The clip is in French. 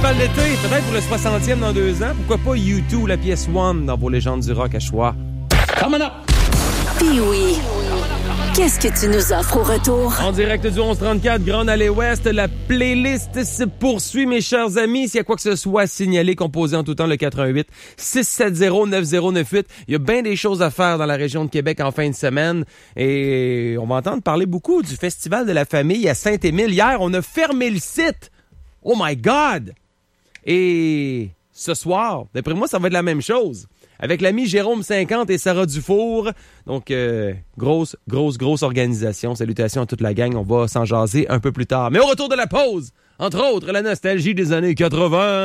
festival d'été, peut-être pour le 60e dans 2 ans. Pourquoi pas U2, la pièce One dans vos légendes du rock à choix. Coming up! Pee-wee, qu'est-ce que tu nous offres au retour? En direct du 1134 Grande Allée Ouest, la playlist se poursuit, mes chers amis. S'il y a quoi que ce soit à signaler, composé en tout temps le 88 670 9098. Il y a bien des choses à faire dans la région de Québec en fin de semaine. Et on va entendre parler beaucoup du Festival de la famille à Saint-Émile. Hier, on a fermé le site. Oh my God! Et ce soir, d'après moi, ça va être la même chose. Avec l'ami Jérôme 50 et Sarah Dufour. Donc, grosse organisation. Salutations à toute la gang. On va s'en jaser un peu plus tard. Mais au retour de la pause, entre autres, la nostalgie des années 80.